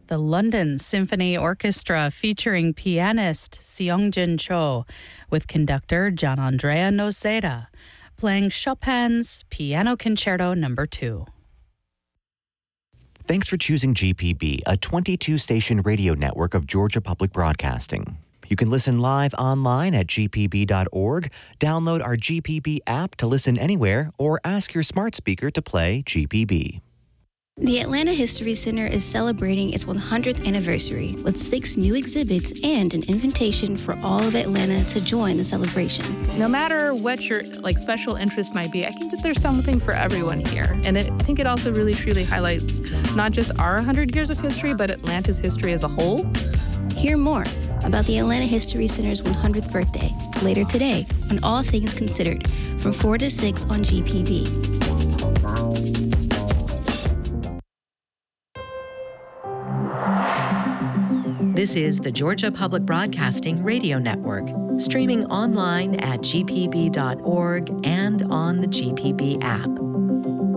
the London Symphony Orchestra featuring pianist Seongjin Cho with conductor Gianandrea Noceda, playing Chopin's Piano Concerto No. 2. Thanks for choosing GPB, a 22-station radio network of Georgia Public Broadcasting. You can listen live online at gpb.org, download our GPB app to listen anywhere, or ask your smart speaker to play GPB. The Atlanta History Center is celebrating its 100th anniversary with 6 new exhibits and an invitation for all of Atlanta to join the celebration. No matter what your special interest might be, I think that there's something for everyone here. And I think it also really truly highlights not just our 100 years of history, but Atlanta's history as a whole. Hear more about the Atlanta History Center's 100th birthday later today on All Things Considered from 4 to 6 on GPB. This is the Georgia Public Broadcasting Radio Network, streaming online at gpb.org and on the GPB app.